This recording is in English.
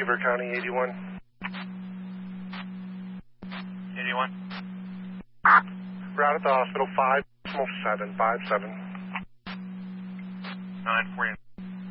Beaver County, 81. 81. Route at the hospital, 5-7, 5-7. 9-4.